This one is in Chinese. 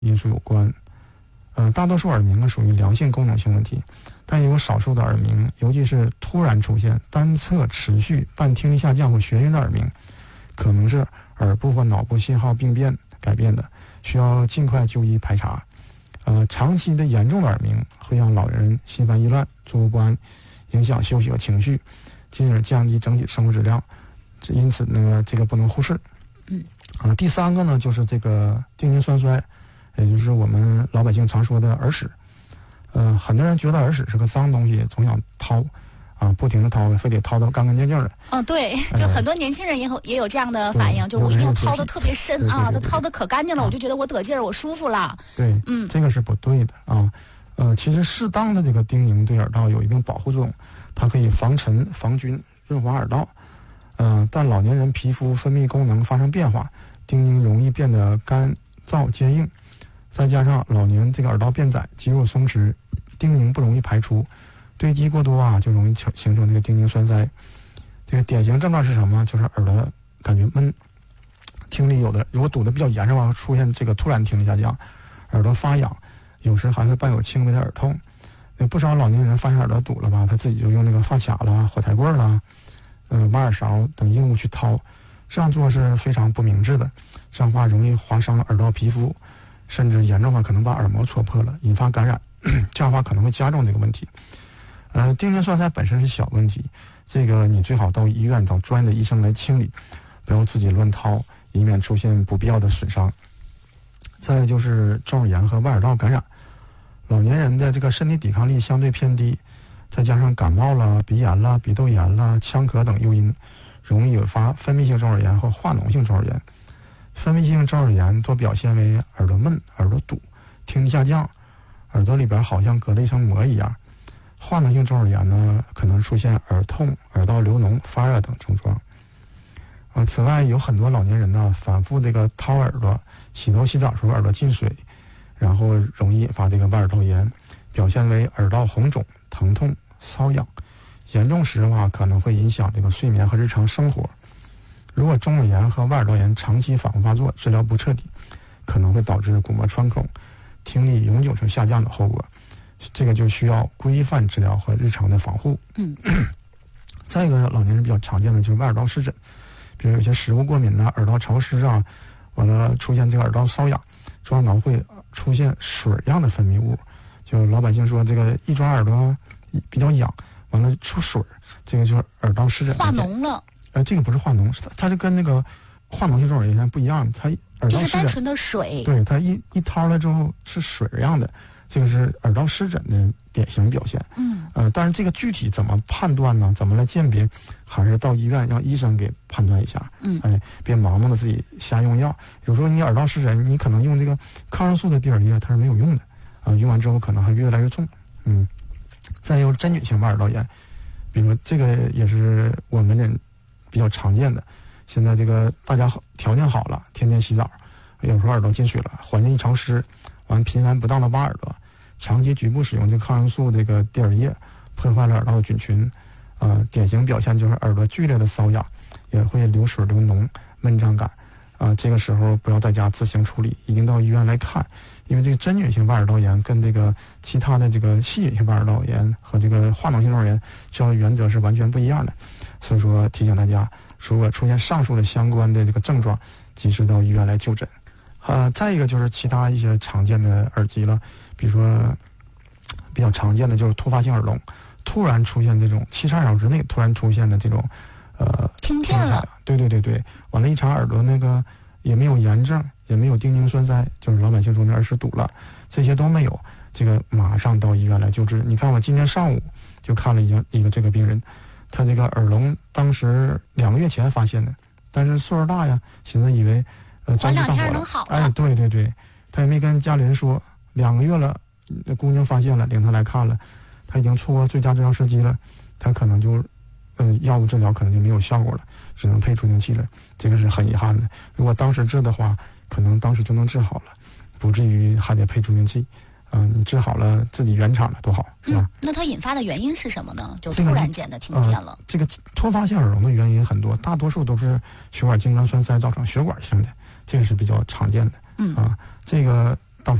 因素有关。大多数耳鸣属于良性功能性问题，但也有少数的耳鸣，尤其是突然出现、单侧持续、伴听力下降或眩晕的耳鸣，可能是耳部或脑部信号病变改变的，需要尽快就医排查。长期的严重的耳鸣会让老人心烦意乱、坐卧不安，影响休息和情绪，进而降低整体生活质量。因此呢，这个不能忽视。第三个呢，就是这个叮咛栓塞，也就是我们老百姓常说的耳屎。很多人觉得耳屎是个脏东西，总想掏不停的掏，非得掏到干干净净的。 对，就很多年轻人也有这样的反应，就是我一定要掏的特别深他掏的可干净了，我就觉得我得劲儿，我舒服了。 对，这个是不对的啊。其实适当的这个叮咛对耳道有一定保护作用，它可以防尘、防菌、润滑耳道。但老年人皮肤分泌功能发生变化，叮咛容易变得干燥坚硬，再加上老年这个耳道变窄，肌肉松弛，叮咛不容易排出，堆积过多就容易形成这个叮咛栓塞。这个典型症状是什么？就是耳朵感觉闷，听力如果堵得比较严重出现这个突然听力下降，耳朵发痒，有时还会伴有轻微的耳痛。不少老年人发现耳朵堵了吧，他自己就用那个发卡啦、火柴棍啦、挖耳勺等硬物去掏，这样做是非常不明智的。这样的话容易划伤耳道皮肤，甚至严重的可能把耳膜戳破了，引发感染。这样的话可能会加重这个问题。叮咛栓塞本身是小问题，这个你最好到医院找专业的医生来清理，不要自己乱掏，以免出现不必要的损伤。再有就是中耳炎和外耳道感染，老年人的这个身体抵抗力相对偏低，再加上感冒啦、鼻炎啦、鼻窦炎啦、呛咳等诱因，容易引发分泌性中耳炎或化脓性中耳炎。分泌性中耳炎多表现为耳朵闷、耳朵堵、听力下降，耳朵里边好像隔了一层膜一样。化脓性中耳炎呢，可能出现耳痛、耳道流脓、发热等症状。此外，有很多老年人呢，反复这个掏耳朵，洗头洗澡时候耳朵进水，然后容易引发这个外耳道炎，表现为耳道红肿、疼痛、瘙痒，严重时的话可能会影响这个睡眠和日常生活。如果中耳炎和外耳道炎长期反复发作，治疗不彻底，可能会导致鼓膜穿孔、听力永久性下降的后果。这个就需要规范治疗和日常的防护。再一个老年人比较常见的就是外耳道湿疹，比如有些食物过敏耳道潮湿完了出现这个耳道瘙痒，抓挠会出现水样的分泌物，就老百姓说这个一抓耳朵比较痒，完了出水，这个就是耳道湿疹。 化脓了？ 这个不是化脓，它是跟那个化脓性中耳炎不一样，它耳道湿疹就是单纯的水。 对，它一掏了之后是水样的。这个是耳道湿疹的典型表现。但是这个具体怎么判断呢？怎么来鉴别？还是到医院让医生给判断一下。别盲目的自己瞎用药。有时候你耳道湿疹，你可能用这个抗生素的滴耳液，它是没有用的。用完之后可能还越来越重。再有真菌性外耳道炎，比如这个也是我们人比较常见的。现在这个大家条件好了，天天洗澡，有时候耳朵进水了，环境一潮湿，完频繁不当的挖耳朵。长期局部使用这个抗生素这个滴耳液，破坏了耳道的菌群。典型表现就是耳朵剧烈的瘙痒，也会流水流脓、闷胀感。这个时候不要在家自行处理，一定到医院来看，因为这个真菌性外耳道炎跟这个其他的这个细菌性外耳道炎和这个化脓性中耳炎治疗原则是完全不一样的。所以说提醒大家，如果出现上述的相关的这个症状，及时到医院来就诊。再一个就是其他一些常见的耳疾了，比如说比较常见的就是突发性耳聋，突然出现这种72小时之内突然出现的这种听见了， 对，完了一查耳朵那个也没有炎症，也没有叮咛栓塞，就是老百姓说那耳屎堵了，这些都没有，这个马上到医院来救治。你看我今天上午就看了一个这个病人，他这个耳聋当时2个月前发现的，但是岁数大呀，寻思以为缓2天能好了。 对，他也没跟家里人说，2个月了，姑娘发现了，领他来看了，他已经错过最佳治疗时机了，他可能就药物治疗可能就没有效果了，只能配助听器了，这个是很遗憾的。如果当时治的话，可能当时就能治好了，不至于还得配助听器。你治好了自己原厂的多好，是吧？ 那它引发的原因是什么呢？就突然间的听见了。 这个突发性耳聋的原因很多，大多数都是血管痉挛栓塞造成血管性的，这个是比较常见的。这个